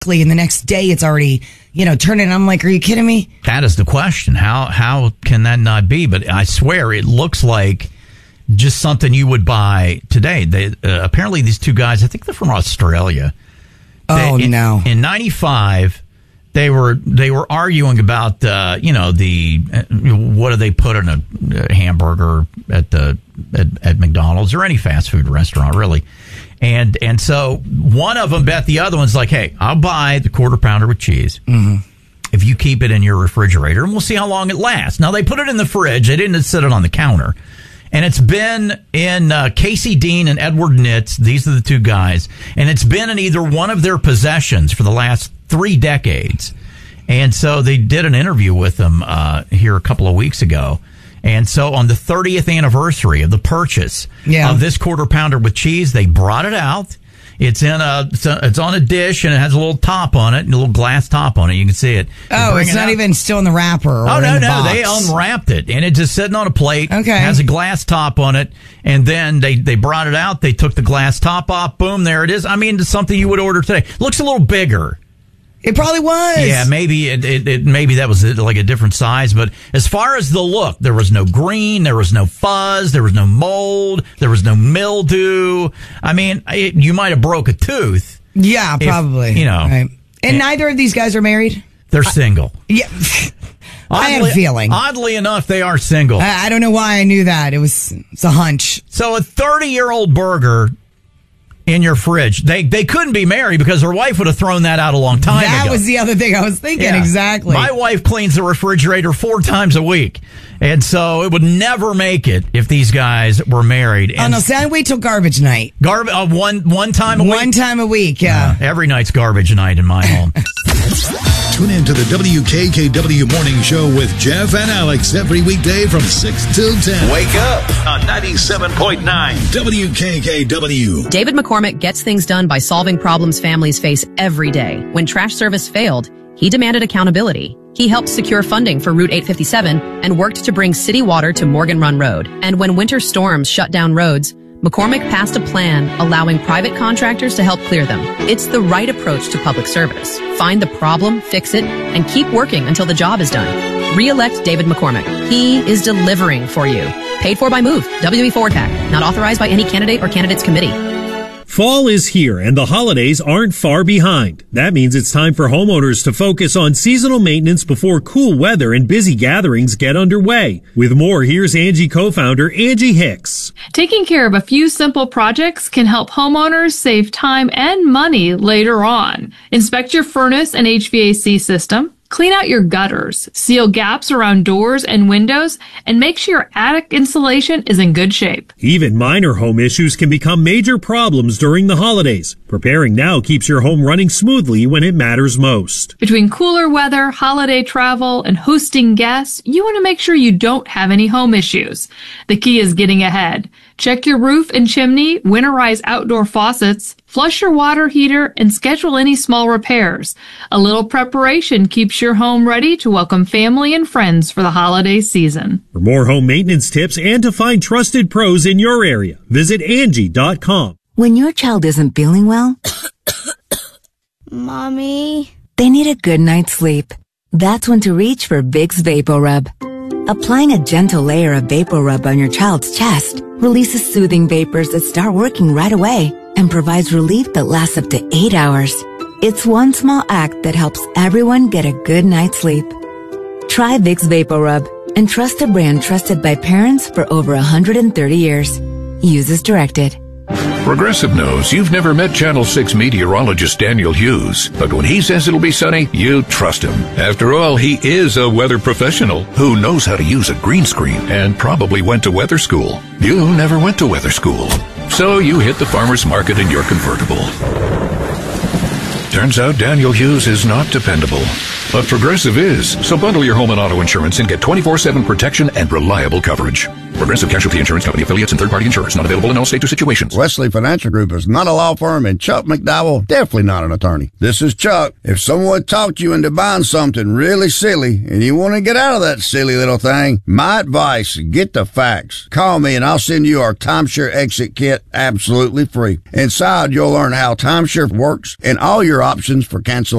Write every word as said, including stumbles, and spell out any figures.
and the next day it's already, you know, turning. I'm like, are you kidding me? That is the question. How how can that not be? But I swear it looks like just something you would buy today. They uh, apparently these two guys, I think they're from Australia. Oh they, in, no! In ninety-five, they were they were arguing about uh, you know the uh, what do they put in a, a hamburger at the at, at McDonald's or any fast food restaurant really, and and so one of them bet the other one's like, hey, I'll buy the quarter pounder with cheese. Mm-hmm. If you keep it in your refrigerator, and we'll see how long it lasts. Now they put it in the fridge; they didn't sit it on the counter. And it's been in uh, Casey Dean and Edward Nitz. These are the two guys. And it's been in either one of their possessions for the last three decades. And so they did an interview with them uh, here a couple of weeks ago. And so on the thirtieth anniversary of the purchase yeah. of this quarter pounder with cheese, they brought it out. It's in a, it's, a, it's on a dish and it has a little top on it, and a little glass top on it. You can see it. Oh, it's it not out. even still in the wrapper. Or oh no, in the no, box. they unwrapped it, and it's just sitting on a plate. Okay, has a glass top on it, and then they they brought it out. They took the glass top off. Boom, there it is. I mean, it's something you would order today. Looks a little bigger. It probably was. Yeah, maybe it, it, it maybe that was like a different size. But as far as the look, there was no green, there was no fuzz, there was no mold, there was no mildew. I mean, it, you might have broke a tooth. Yeah, probably. If, you know, right. And, and neither of these guys are married. They're single. I, yeah, I had a feeling. Oddly enough, they are single. I, I don't know why I knew that. It was it's a hunch. So a thirty-year-old burger in your fridge. They they couldn't be married because her wife would have thrown that out a long time that ago. That was the other thing I was thinking. Yeah. Exactly. My wife cleans the refrigerator four times a week. And so it would never make it if these guys were married. And oh, no. See, I wait till garbage night. Garbage uh, one, one time a one week? One time a week, yeah. Uh, every night's garbage night in my home. Tune in to the W K K W Morning Show with Jeff and Alex every weekday from six till ten. Wake up on ninety-seven point nine W K K W. David McCormick gets things done by solving problems families face every day. When trash service failed, he demanded accountability. He helped secure funding for Route eight fifty-seven and worked to bring city water to Morgan Run Road. And when winter storms shut down roads, McCormick passed a plan allowing private contractors to help clear them. It's the right approach to public service. Find the problem, fix it, and keep working until the job is done. Re-elect David McCormick. He is delivering for you. Paid for by Move, W E Forward PAC. Not authorized by any candidate or candidates committee. Fall is here and the holidays aren't far behind. That means it's time for homeowners to focus on seasonal maintenance before cool weather and busy gatherings get underway. With more, here's Angie co-founder Angie Hicks. Taking care of a few simple projects can help homeowners save time and money later on. Inspect your furnace and H V A C system. Clean out your gutters, seal gaps around doors and windows, and make sure your attic insulation is in good shape. Even minor home issues can become major problems during the holidays. Preparing now keeps your home running smoothly when it matters most. Between cooler weather, holiday travel, and hosting guests, you want to make sure you don't have any home issues. The key is getting ahead. Check your roof and chimney, winterize outdoor faucets, flush your water heater, and schedule any small repairs. A little preparation keeps your home ready to welcome family and friends for the holiday season. For more home maintenance tips and to find trusted pros in your area, visit Angie dot com. When your child isn't feeling well, Mommy, they need a good night's sleep. That's when to reach for Vicks VapoRub. Applying a gentle layer of VapoRub on your child's chest releases soothing vapors that start working right away and provides relief that lasts up to eight hours. It's one small act that helps everyone get a good night's sleep. Try Vicks VapoRub and trust a brand trusted by parents for over one hundred thirty years. Use as directed. Progressive knows you've never met Channel six meteorologist Daniel Hughes, but when he says it'll be sunny, you trust him. After all, he is a weather professional who knows how to use a green screen and probably went to weather school. You never went to weather school, so you hit the farmer's market in your convertible. Turns out Daniel Hughes is not dependable, but Progressive is. So bundle your home and auto insurance and get twenty-four seven protection and reliable coverage. Progressive Casualty Insurance Company, affiliates, and third-party insurers. Not available in all states or situations. Wesley Financial Group is not a law firm, and Chuck McDowell, definitely not an attorney. This is Chuck. If someone talked you into buying something really silly and you want to get out of that silly little thing, my advice, get the facts. Call me and I'll send you our timeshare exit kit absolutely free. Inside, you'll learn how timeshare works and all your options for cancellation.